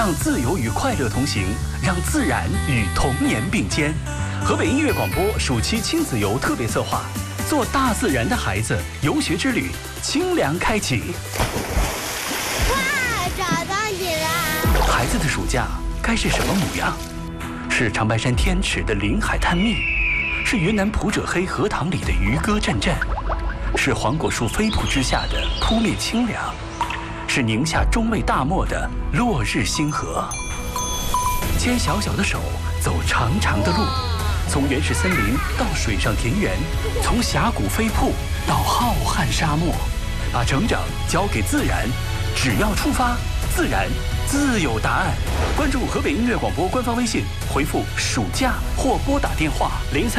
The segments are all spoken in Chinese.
让自由与快乐同行，让自然与童年并肩。河北音乐广播暑期亲子游特别策划，做大自然的孩子游学之旅，清凉开启。 哇，找到你了！ 孩子的暑假该是什么模样？是长白山天池的林海探秘，是云南普者黑荷塘里的渔歌阵阵，是黄果树飞瀑之下的扑面清凉，是宁夏中卫大漠的落日星河。牵小小的手，走长长的路，从原始森林到水上田园，从峡谷飞瀑到浩瀚沙漠，把成长交给自然，只要出发，自然自有答案。关注河北音乐广播官方微信，回复暑假或拨打电话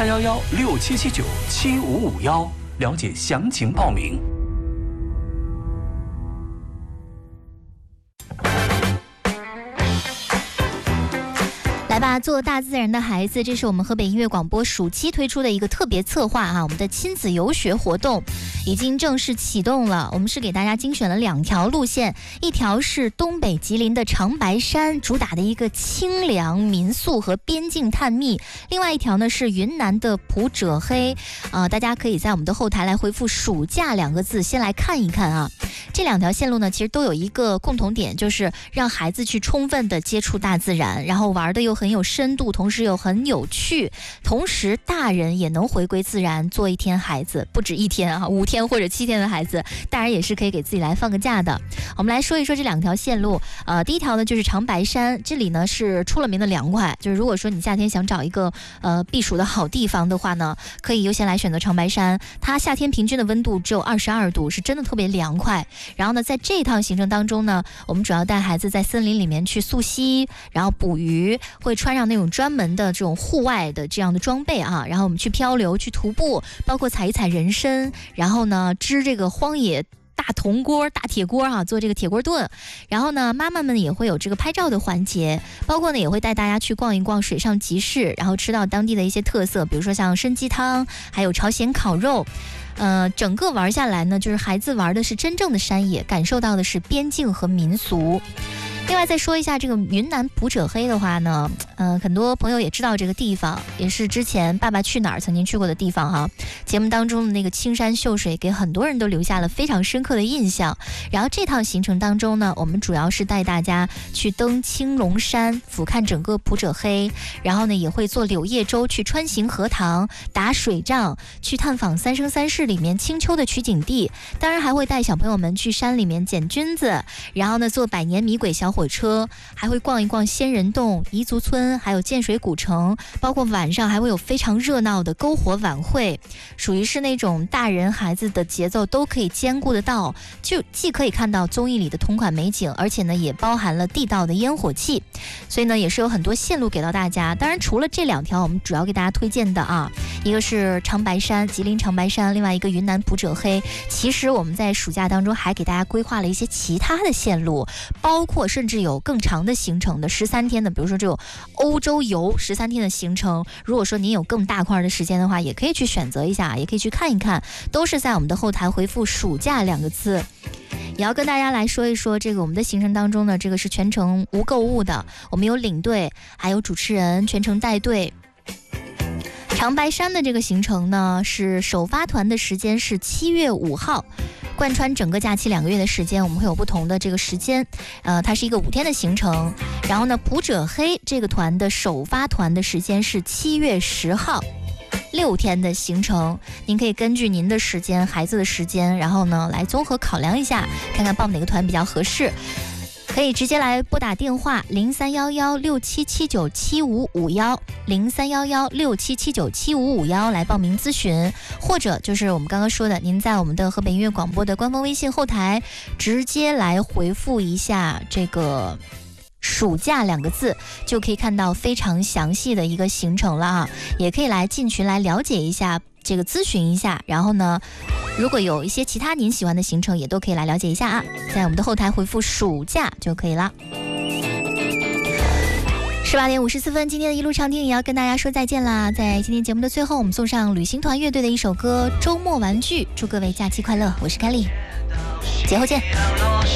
031167797551，了解详情报名。 来吧，做大自然的孩子，这是我们河北音乐广播暑期推出的一个特别策划啊，我们的亲子游学活动已经正式启动了。我们是给大家精选了2条路线，一条是东北吉林的长白山，主打的一个清凉民宿和边境探秘；另外一条呢是云南的普者黑，大家可以在我们的后台来回复暑假2个字，先来看一看啊。这2条线路呢，其实都有一个共同点，就是让孩子去充分的接触大自然，然后玩的又很有深度，同时又很有趣，同时大人也能回归自然，做一天孩子，不止1天啊，5天或者7天的孩子，大人也是可以给自己来放个假的。我们来说一说这2条线路。第一条呢就是长白山，这里呢是出了名的凉快，就是如果说你夏天想找一个避暑的好地方的话呢，可以优先来选择长白山。它夏天平均的温度只有22度，是真的特别凉快。然后呢，在这一趟行程当中呢，我们主要带孩子在森林里面去溯溪，然后捕鱼，会穿上那种专门的这种户外的这样的装备啊，然后我们去漂流、去徒步，包括采一采人参，然后呢织这个荒野大铜锅、大铁锅啊，做这个铁锅炖。然后呢，妈妈们也会有这个拍照的环节，包括呢也会带大家去逛一逛水上集市，然后吃到当地的一些特色，比如说像参鸡汤，还有朝鲜烤肉。整个玩下来呢，就是孩子玩的是真正的山野，感受到的是边境和民俗。另外再说一下这个云南普者黑的话呢，很多朋友也知道这个地方，也是之前《爸爸去哪儿》曾经去过的地方哈。节目当中的那个青山秀水给很多人都留下了非常深刻的印象。然后这趟行程当中呢，我们主要是带大家去登青龙山，俯瞰整个普者黑，然后呢也会坐柳叶舟去穿行荷塘，打水仗，去探访三生三世里面青丘的取景地。当然还会带小朋友们去山里面捡菌子，然后呢坐百年米轨小火车，还会逛一逛仙人洞、彝族村，还有建水古城，包括晚上还会有非常热闹的篝火晚会，属于是那种大人孩子的节奏都可以兼顾得到，就既可以看到综艺里的同款美景，而且呢也包含了地道的烟火气，所以呢也是有很多线路给到大家。当然除了这2条我们主要给大家推荐的啊，一个是长白山，吉林长白山，另外一个云南普者黑。其实我们在暑假当中还给大家规划了一些其他的线路，包括甚至有更长的行程的13天的，比如说这种欧洲游13天的行程，如果说您有更大块的时间的话，也可以去选择一下，也可以去看一看，都是在我们的后台回复暑假2个字。也要跟大家来说一说这个我们的行程当中呢，这个是全程无购物的，我们有领队还有主持人全程带队。长白山的这个行程呢，是首发团的时间是7月5号，贯穿整个假期2个月的时间，我们会有不同的这个时间，它是一个5天的行程。然后呢，普者黑这个团的首发团的时间是7月10号，6天的行程，您可以根据您的时间、孩子的时间，然后呢来综合考量一下，看看报哪个团比较合适。可以直接来拨打电话031167797551 031167797551来报名咨询，或者就是我们刚刚说的，您在我们的河北音乐广播的官方微信后台直接来回复一下这个暑假2个字，就可以看到非常详细的一个行程了啊！也可以来进群来了解一下，这个咨询一下，然后呢如果有一些其他您喜欢的行程也都可以来了解一下啊，在我们的后台回复暑假就可以了。18点54分，今天的一路畅听也要跟大家说再见啦。在今天节目的最后，我们送上旅行团乐队的一首歌《周末玩具》，祝各位假期快乐，我是凯莉，节后见。